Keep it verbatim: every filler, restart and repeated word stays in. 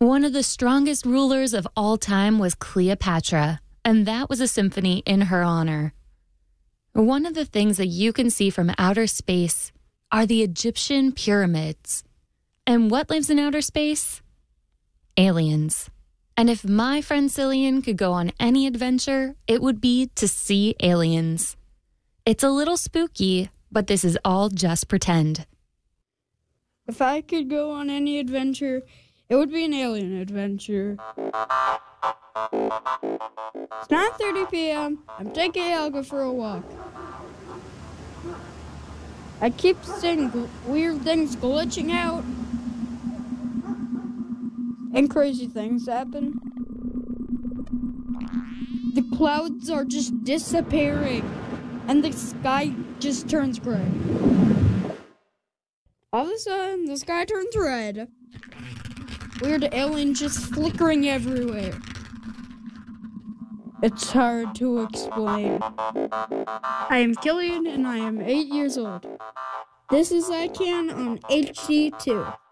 One of the strongest rulers of all time was Cleopatra, and that was a symphony in her honor. One of the things that you can see from outer space are the Egyptian pyramids. And what lives in outer space? Aliens. And if my friend Cillian could go on any adventure, it would be to see aliens. It's a little spooky, but this is all just pretend. If I could go on any adventure, it would be an alien adventure. It's nine thirty p.m. I'm taking Helga for a walk. I keep seeing gl- weird things glitching out. And crazy things happen. The clouds are just disappearing. And the sky just turns gray. All of a sudden, the sky turns red. Weird aliens just flickering everywhere. It's hard to explain. I am Killian, and I am eight years old. This is I Can on H D two.